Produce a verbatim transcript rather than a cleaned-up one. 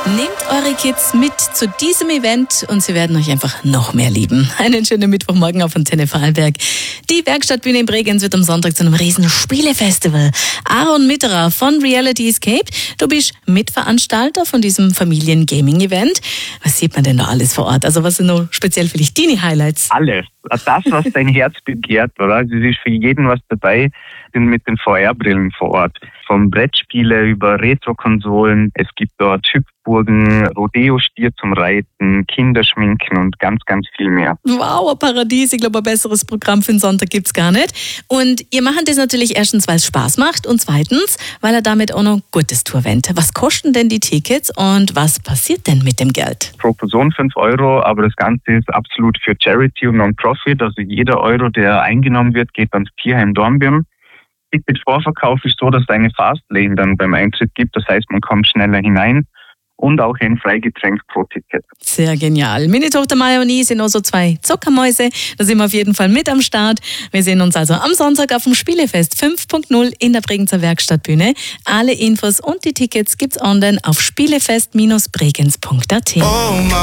Nehmt eure Kids mit zu diesem Event und sie werden euch einfach noch mehr lieben. Einen schönen Mittwochmorgen auf Antenne Vorarlberg. Die Werkstattbühne in Bregenz wird am Sonntag zu einem riesen Spielefestival. Aaron Mitterer von Reality Escape, du bist Mitveranstalter von diesem Familien-Gaming-Event. Was sieht man denn da alles vor Ort? Also was sind noch speziell für dich deine Highlights? Alles. Das, was dein Herz begehrt, oder? Also es ist für jeden was dabei, sind mit den V R-Brillen vor Ort. Vom Brettspiele über Retro-Konsolen. Es gibt dort Hüpfburgen, Rodeo-Stier zum Reiten, Kinderschminken und ganz, ganz viel mehr. Wow, ein Paradies. Ich glaube, ein besseres Programm für den Sonntag gibt's gar nicht. Und ihr macht das natürlich erstens, weil es Spaß macht und zweitens, weil er damit auch noch Gutes tun wollt. Was kosten denn die Tickets und was passiert denn mit dem Geld? Pro Person fünf Euro, aber das Ganze ist absolut für Charity und Non-Profit. Also jeder Euro, der eingenommen wird, geht ans Tierheim Dornbirn. Ticket-Vorverkauf ist so, dass es eine Fastlane dann beim Eintritt gibt. Das heißt, man kommt schneller hinein und auch ein Freigetränk pro Ticket. Sehr genial. Meine Tochter Maya und ich sind auch so zwei Zuckermäuse. Da sind wir auf jeden Fall mit am Start. Wir sehen uns also am Sonntag auf dem Spielefest fünf Punkt null in der Bregenzer Werkstattbühne. Alle Infos und die Tickets gibt's online auf spielefest Bindestrich bregenz Punkt at.